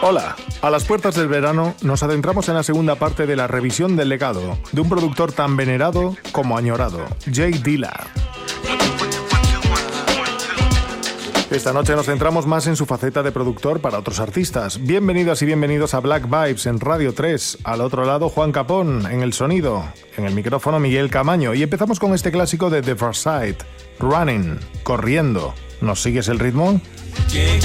Hola, a las puertas del verano nos adentramos en la segunda parte de la revisión del legado de un productor tan venerado como añorado, J Dilla. Esta noche nos centramos más en su faceta de productor para otros artistas. Bienvenidas y bienvenidos a Black Vibes en Radio 3. Al otro lado, Juan Capón en el sonido. En el micrófono, Miguel Camaño. Y empezamos con este clásico de The First Sight, Running, corriendo. ¿Nos sigues el ritmo? Can't